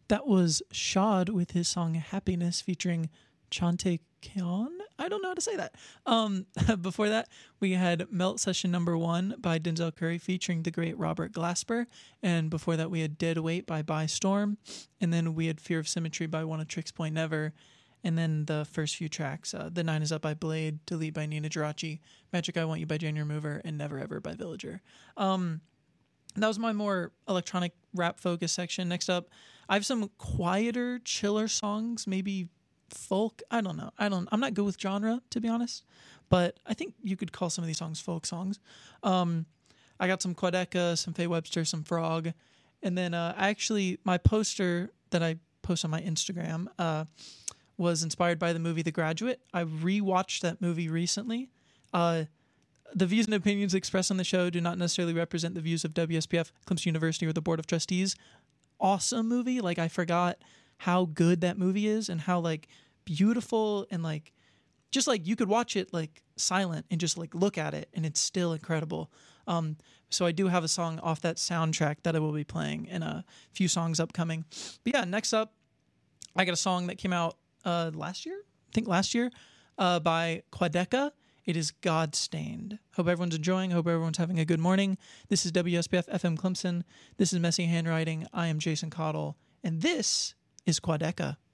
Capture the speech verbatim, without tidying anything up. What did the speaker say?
That was Shad with his song Happiness featuring Chante Kyon. I don't know how to say that. Um, before that, we had Melt Session Number One by Denzel Curry featuring the great Robert Glasper. And before that, we had Dead Weight by By Storm. And then we had Fear of Symmetry by One of Tricks Point Never. And then the first few tracks, uh, The Nine Is Up by Blade, Delete by Nina Geraci, Magic I Want You by Jane Remover, and Never Ever by Villager. Um, that was my more electronic rap focus section. Next up, I have some quieter, chiller songs, maybe folk. I don't know. I don't. I'm not good with genre, to be honest, but I think you could call some of these songs folk songs. Um, I got some Quadeca, some Faye Webster, some Frog, and then uh, actually my poster that I post on my Instagram uh, was inspired by the movie The Graduate. I rewatched that movie recently. Uh, the views and opinions expressed on the show do not necessarily represent the views of W S P F, Clemson University, or the Board of Trustees. Awesome movie. Like, I forgot how good that movie is and how like beautiful and like just like you could watch it like silent and just like look at it and it's still incredible. Um, so I do have a song off that soundtrack that I will be playing and a few songs upcoming. But yeah, next up, I got a song that came out uh, last year, I think last year, uh, by Quadeca. It is God Stained. Hope everyone's enjoying. Hope everyone's having a good morning. This is W S P F F M Clemson. This is Messy Handwriting. I am Jason Cottle. And this is Quadeca.